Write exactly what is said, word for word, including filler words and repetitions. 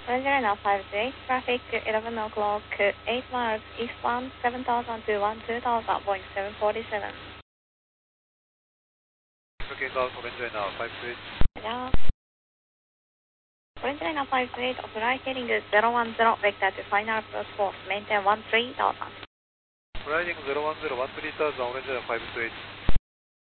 Orange Line five two eight, traffic eleven o'clock, eight miles eastbound, seven thousand to one, two thousand, Boeing seven forty-seven. Looking out, Orange Line five two eight. Yeah. Orange Line five two eight, flight heading zero one zero, vector to final approach course, maintain one three thousand. Riding zero one zero one three thousand, Orange Line five two eight.